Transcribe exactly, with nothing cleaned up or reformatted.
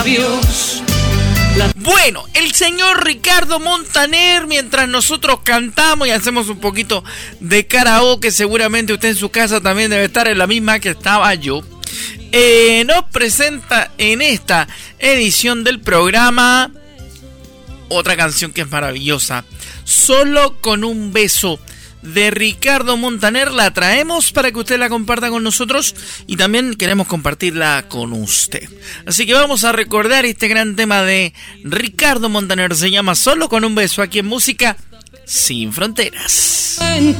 labios. La... Bueno, el señor Ricardo Montaner, mientras nosotros cantamos y hacemos un poquito de karaoke, seguramente usted en su casa también debe estar en la misma que estaba yo, eh, nos presenta en esta edición del programa otra canción que es maravillosa, Solo con un beso, de Ricardo Montaner. La traemos para que usted la comparta con nosotros y también queremos compartirla con usted. Así que vamos a recordar este gran tema de Ricardo Montaner. Se llama Solo con un beso, aquí en Música Sin Fronteras.